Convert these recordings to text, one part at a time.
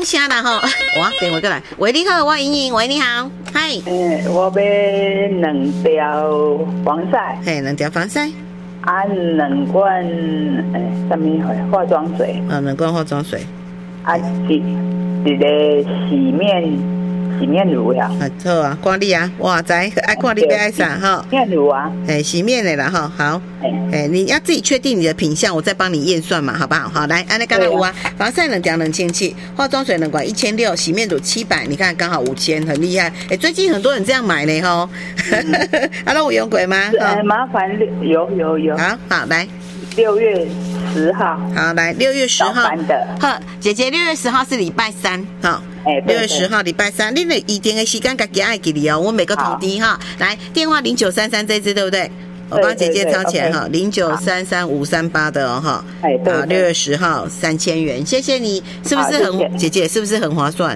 感谢啦吼。哇，电话过来，喂，你好，我莹莹，喂，你好，嗨。 我要2条防晒， 嘿，2条防晒。 2罐什么化妆水 ？2罐化妆水。 一个洗面乳呀。 好啊，看你啊，我知爱看你要爱啥哈。 面乳啊， 洗面的啦哈，好。你要自己确定你的品项，我再帮你验算嘛，好不好？好，来，安尼刚才有啊，防晒2条2700，化妆水2罐1600，洗面乳700，你看刚好5000，很厉害。最近很多人这样买呢哈。那有用过吗？ 麻烦有。 好来。 6月10号。 好，来6月10号。好，姐姐6月10号是礼拜3，好。6月10号礼拜3，你的预定的时间自己爱记哩哦，我每个通知哈。来，电话0933这支对不对？我帮姐姐抄起来哈，0933538538的哦哈。好，6月10号3000元，谢谢你，是不是很姐姐是不是很划算？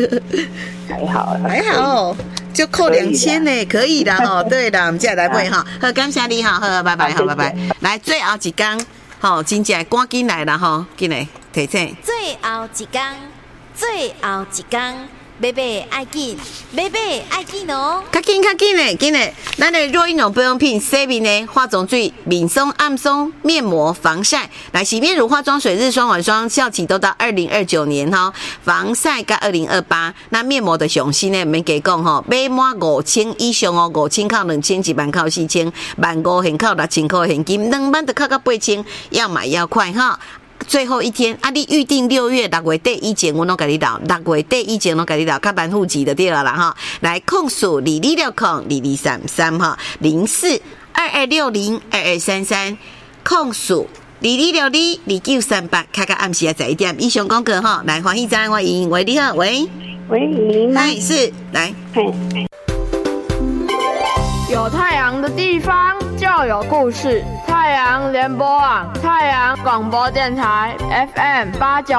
还好，就扣2000呢，可以的哈。对的，我们接下来买哈，好，感谢你哈，好，拜拜，好，拜拜。来，最后一天，好，真正赶紧来啦哈，进来提醒。 最后一天，买爱紧，买爱紧哦！ 较紧嘞！咱的若英容保养品洗面的化妆水、面霜、暗霜、面膜、防晒，来洗面乳、化妆水、日霜、晚霜，效期都到2029年哈。防晒到2028，那面膜的上新呢，免加讲吼，买满5000以上哦，5000靠2000，10000靠4000，15000靠6000块现金，2万就靠到8000，要买要快哈。最后一天啊！你预定6月6月底以前，我拢给你留；6月底以前拢给你留，较办户籍的对了啦哈。来控诉22602233哈，0422602233控诉22622938，卡卡暗时啊1点。以上广告哈，来欢喜早安，我莹莹，喂，你好，喂， 莹嗨，是来。 有太阳的地方就有故事。太阳联播网，太阳广播电台 FM89。